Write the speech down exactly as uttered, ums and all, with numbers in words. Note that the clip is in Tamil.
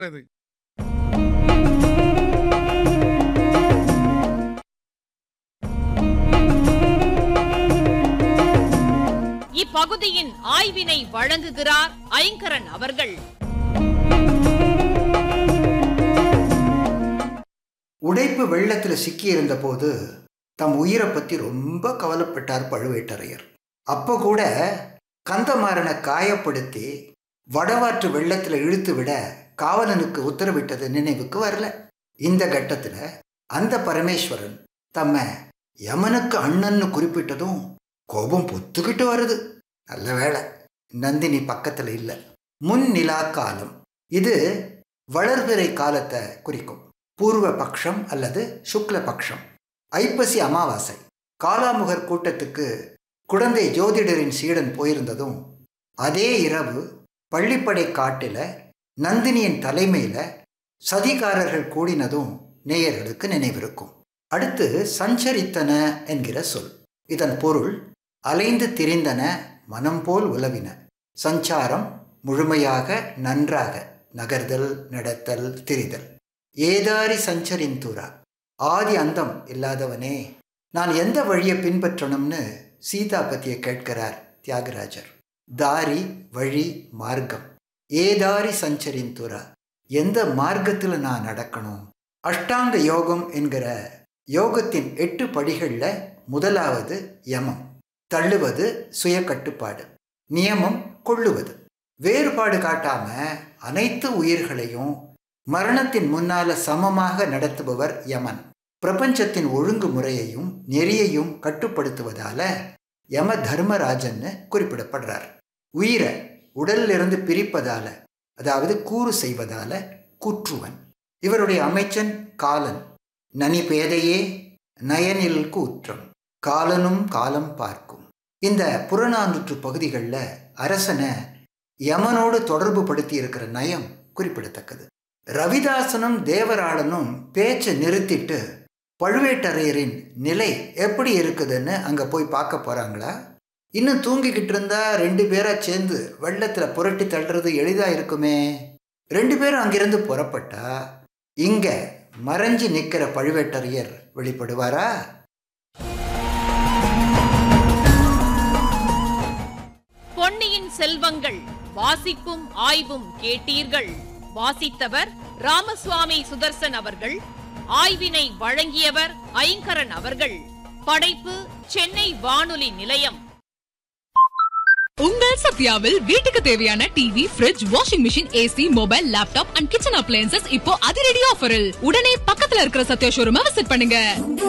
அது. இப்பகுதியின் ஆய்வினை வழங்குகிறார் ஐங்கரன் அவர்கள். உடைப்பு வெள்ளத்துல சிக்கி இருந்த போது தம் உயிரை பத்தி ரொம்ப கவலைப்பட்டார் பழுவேட்டரையர். அப்ப கூட கந்தமாறனை காயப்படுத்தி வடவாற்று வெள்ளத்துல இழுத்து விட காவலனுக்கு உத்தரவிட்டது நினைவுக்கு வரல. இந்த கட்டத்துல அந்த பரமேஸ்வரன் தம்ம யமனுக்கு அண்ணன்னு குறிப்பிட்டதும் கோபம் பொத்துக்கிட்டு வருது. நல்ல வேளை நந்தினி பக்கத்துல இல்லை. முன் நிலா காலம் இது வளர்பிறை காலத்தை குறிக்கும். பூர்வ பக்ஷம் அல்லது சுக்ல பக்ஷம். ஐப்பசி அமாவாசை. காலாமுகர் கூட்டத்துக்கு குடந்தை ஜோதிடரின் சீடன் போயிருந்ததும் அதே இரவு பள்ளிப்படை காட்டில நந்தினியின் தலைமையில சதிகாரர்கள் கூடினதும் நேயர்களுக்கு நினைவிருக்கும். அடுத்து சஞ்சரித்தன என்கிற சொல். இதன் பொருள் அலைந்து திரிந்தன, மனம் போல் உலவின. சஞ்சாரம் முழுமையாக நன்றாக நகர்தல், நடத்தல், திரிதல். ஏதாரி சஞ்சரிந்துரா, ஆதி அந்தம் இல்லாதவனே, நான் எந்த வழியை பின்பற்றணும்னு சீதா பத்திய கேட்கிறார் தியாகராஜர். தாரி வழி, மார்க்கம். ஏதாரி சஞ்சரிந்துரா, எந்த மார்க்கத்தில் நான் நடக்கணும்? அஷ்டாங்க யோகம் என்கிற யோகத்தின் எட்டு படிகள்ல முதலாவது யமம். தள்ளுவது சுய கட்டுப்பாடு, நியமம் கொள்ளுவது. வேறுபாடு காட்டாம அனைத்து உயிர்களையும் மரணத்தின் முன்னால சமமாக நடத்துபவர் யமன். பிரபஞ்சத்தின் ஒழுங்கு முறையையும் நெறியையும் கட்டுப்படுத்துவதால யம தர்மராஜன்னு குறிப்பிடப்படுறார். உயிரை உடலிலிருந்து பிரிப்பதால, அதாவது கூறு செய்வதால கூற்றுவன். இவருடைய அமைச்சன் காலன். நனி பேதையே நயனில் கூற்றம், காலனும் காலம் பார்க்கும். இந்த புறநானூற்று பகுதிகளில் அரசனை யமனோடு தொடர்பு படுத்தி இருக்கிற நயம் குறிப்பிடத்தக்கது. ரவிதாசனும் தேவராளனும் பேச்சை நிறுத்திட்டு பழுவேட்டரையரின் நிலை எப்படி இருக்குதுன்னு அங்கே போய் பார்க்க போகிறாங்களா? இன்னும் தூங்கிக்கிட்டு இருந்தா ரெண்டு பேரா சேர்ந்து வெள்ளத்தில் புரட்டி தள்ளுறது எளிதாக இருக்குமே. ரெண்டு பேரும் அங்கிருந்து புறப்பட்டா இங்கே மறைஞ்சு நிற்கிற பழுவேட்டரையர் வெளிப்படுவாரா? பொன்னியின் செல்வங்கள் வாசிப்பும் ஆய்வும் கேட்டீர்கள். வாசித்தவர் ராமசுவாமி சுதர்சன் அவர்கள். ஆய்வினை வழங்கியவர் ஐங்கரன் அவர்கள். படைப்பு சென்னை வானொலி நிலையம். உங்கள் சத்யாவில் வீட்டுக்கு தேவையான TV, fridge, washing machine, AC, mobile, laptop and kitchen appliances இப்போ அதிரடி ஆஃபரில். உடனே பக்கத்துல இருக்கிற சத்யா ஷோரூமை விசிட் பண்ணுங்க.